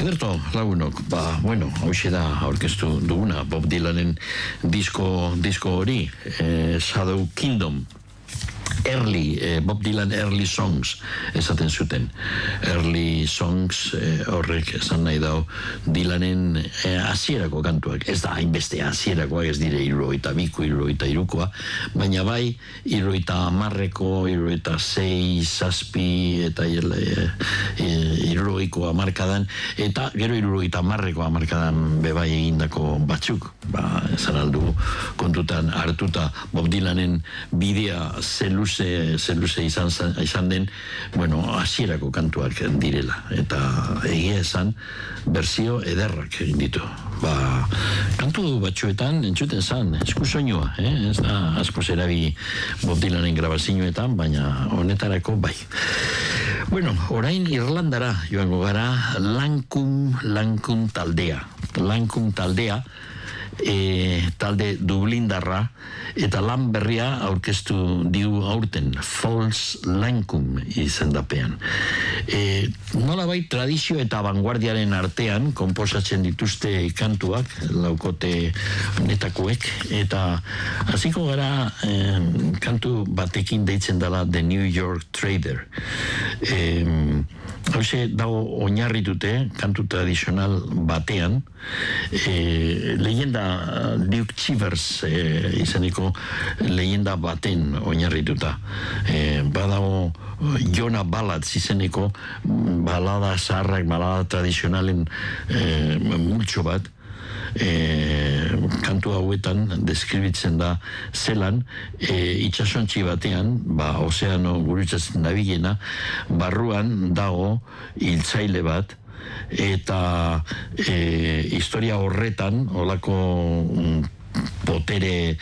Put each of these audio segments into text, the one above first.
Ederto, lagunok, hauxe da aurkeztu duguna, Bob Dylanen disko hori, Shadow Kingdom, Bob Dylan Early Songs esaten zuten. Early Songs horrek esan nahi dau Dylanen hasierako kantuak. Ez da hainbeste hasierakoak, ez dire 72ko, 73koa, baina bai 70ko, 76, 7 eta 70ko hamarkadan, eta gero 70ko hamarkadan bebai egindako batzuk. Esan aldu kontutan hartuta Bob Dylanen bidea zeluze izan den, hasierako kantuak direla, eta egia esan berzio ederrak egin ditu. Kantu batzuetan entzuten zan, eskusoinua, ez da asko zerabi Bob Dylanen grabazioetan, baina honetarako bai. Orain Irlandara joango gara, Lancome taldea. Lancome taldea, talde Dublindarra, eta lan berria aurkeztu diu aurten, False Lancome izendapean. Nolabait tradizio eta vanguardiaren artean konposatzen dituzte kantuak, laukote honetakoek, eta hasiko gara kantu batekin deitzen dela The New York Trader. Hauxe dago oinarritute kantu tradizional batean, leyenda Duke Chivers izeneko leyenda baten oinarrituta. Badago Jonah Ballads izeneko balada zaharrak, balada tradizionalen multxo bat, kantu hauetan deskribitzen da zelan itsasontzi batean, ozeano gurutzatzen dabilena, barruan dago hiltzaile bat, eta historia horretan olako potere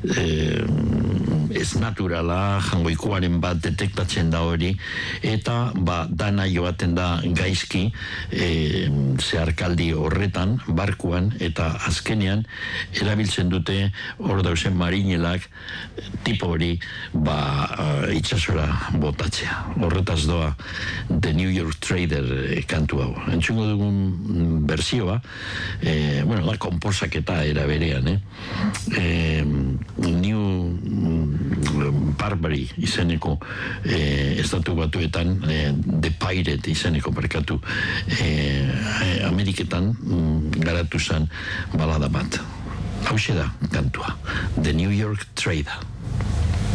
ez naturala jangoikoaren bat detektatzen da hori, eta dana joaten da gaizki zeharkaldi horretan, barkuan, eta azkenean erabiltzen dute hor dauzen marinelak tipo hori itsasora botatzea. Horretaz doa The New York Trader kantu hau. Entzungo dugun berzioa, da konposaketa era berean, New Barbary izeneko estatu batuetan, The Pirate izeneko barkatu, Ameriketan garatu zen balada bat. Hauxe da kantua, The New York Trader.